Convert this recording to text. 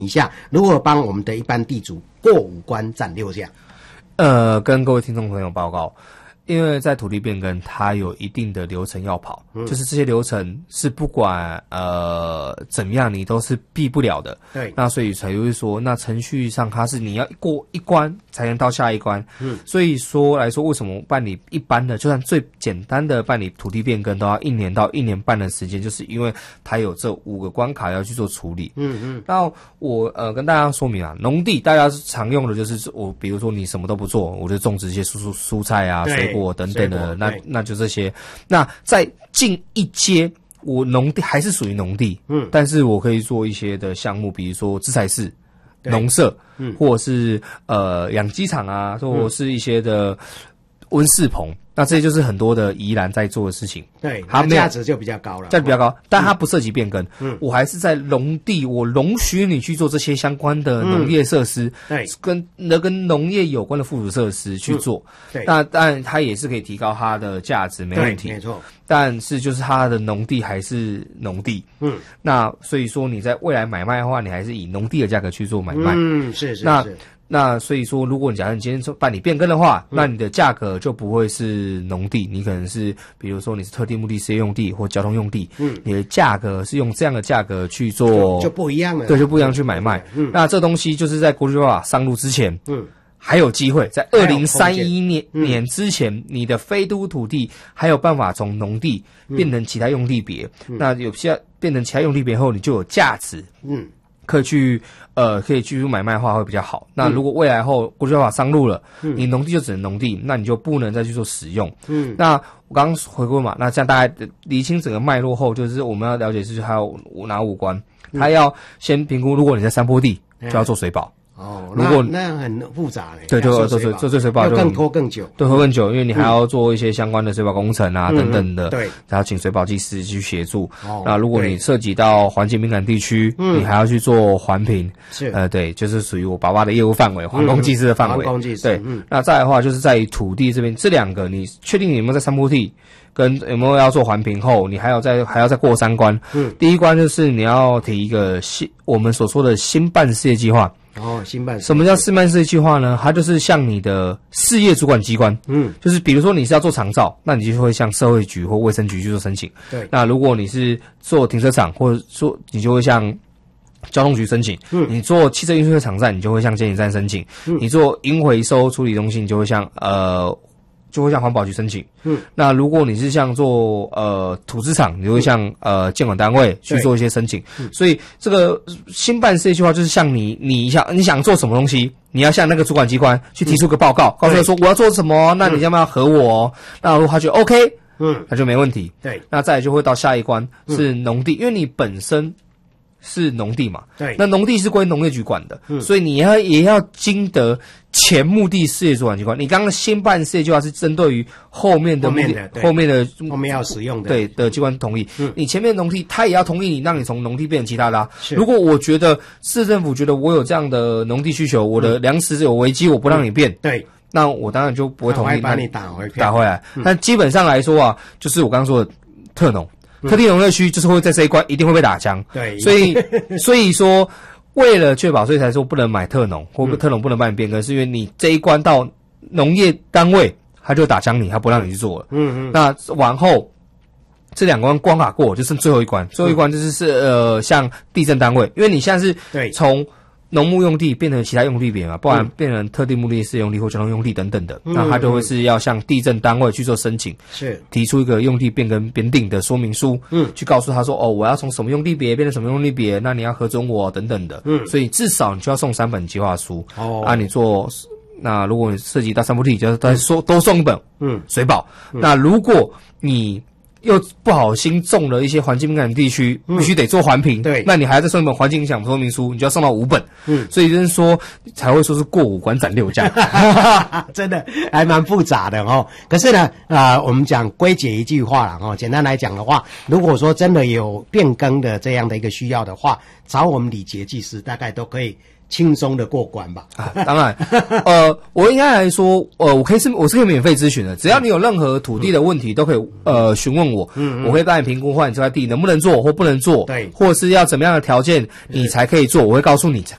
一下，如何帮我们的一般地主过5关斩6将？ 跟各位听众朋友报告。因为在土地变更，它有一定的流程要跑，就是这些流程是不管怎么样，你都是避不了的。 对， 那所以才会说，那程序上它是你要过一关才能到下一关。所以说来说，为什么办理一般的，就算最简单的办理土地变更，都要1年到1年半的时间，就是因为它有这5个关卡要去做处理。那我跟大家说明啊，农地大家常用的就是我，比如说你什么都不做，我就种植一些蔬菜啊、水果等等的，那就这些。那再进一阶，我农地还是属于农地，但是我可以做一些的项目，比如说制裁室、农舍，或者是养鸡场啊，或者是一些的温室棚。那这就是很多的宜兰在做的事情， 对，它价值就比较高了， 价值比较高，但它不涉及变更。我还是在农地，我容许你去做这些相关的农业设施， 对， 跟农业有关的附属设施去做。 对， 那当然它也是可以提高它的价值，没问题， 没错。 但是就是它的农地还是农地，那所以说你在未来买卖的话，你还是以农地的价格去做买卖， 是。 那所以说，如果你假设你今天办理变更的话，那你的价格就不会是农地，你可能是比如说你是特定目的事业用地或交通用地，你的价格是用这样的价格去做， 就不一样了， 对，就不一样去买卖。那这东西就是在国际法上路之前，还有机会在2031年之前，你的非都土地还有办法从农地变成其他用地别，那有些变成其他用地别后，你就有价值，可以去买卖的话会比较好。那如果未来后国际法上路了，你农地就只能农地，那你就不能再去做使用。那我刚刚回顾嘛，那这样大概厘清整个脉络后，就是我们要了解是还有哪5关，他要先评估，如果你在山坡地就要做水保。 如果那很复杂嘞， 对，就做水保就更拖更久， 对，会更久，因为你还要做一些相关的水保工程啊等等的， 对， 然后请水保技师去协助。那如果你涉及到环境敏感地区，你还要去做环评， 是对，就是属于我爸爸的业务范围，环工技师的范围，对。那再来的话，就是在于土地这边，这2个你确定你有没有在山坡地，跟有没有要做环评后，你还要再过3关。第一关就是你要提一个我们所说的新办事业计划。什么叫新办事业计划呢？它就是向你的事业主管机关，就是比如说你是要做长照，那你就会向社会局或卫生局去做申请。 对， 那如果你是做停车场，或者说你就会向交通局申请。你做汽车运输的场站，你就会向监理站申请。你做银回收处理中心，你就会向环保局申请。那如果你是像做土资厂，你就会向监管单位去做一些申请。所以这个新办事业计划就是像你想做什么东西，你要向那个主管机关去提出个报告，告诉他说我要做什么，那你要不要核我哦？那如果他觉得 OK，那就没问题。 对， 那再来就会到下一关是农地，因为你本身是农地嘛， 对， 那农地是归农业局管的，所以你也要经得前目的事业主管机关。你刚刚新办事业计划是针对于后面要使用的对的机关同意，你前面农地他也要同意你，让你从农地变成其他的啊。如果我觉得市政府觉得我有这样的农地需求，我的粮食有危机，我不让你变，对，那我当然就不会同意， 把你打回来。 但基本上来说啊，就是我刚刚说的特农。特定农业区就是会在这一关一定会被打枪，对，所以说为了确保，所以才说不能买特农，或特农不能办理变更，是因为你这一关到农业单位，他就打枪你，他不让你去做了。那往后这2关卡过，就剩最后一关，最后一关就是像地政单位，因为你现在是从农牧用地变成其他用地别嘛，不然变成特定目的事业用地或交通用地等等的，那它就会是要向地政单位去做申请，是提出一个用地变更编定的说明书，去告诉他说我要从什么用地别变成什么用地别，那你要核准我等等的，所以至少你就要送3本计划书，你做。那如果你涉及到山坡地，就都送1本，水保。那如果你又不好心中了一些环境敏感地区，必须得做环评，对，那你还要再送1本环境影响说明书，你就要送到5本，所以就是说才会说是过5关斩6将， 真的还蛮复杂的哦。可是呢，我们讲归结一句话啦，简单来讲的话，如果说真的有变更的这样的一个需要的话， 找我们李杰技师，大概都可以轻松的过关吧。 当然，我应该来说，我是可以免费咨询的，只要你有任何土地的问题，都可以询问我，我会帮你评估换你这块地能不能做或不能做， 对， 或是要怎么样的条件你才可以做，我会告诉你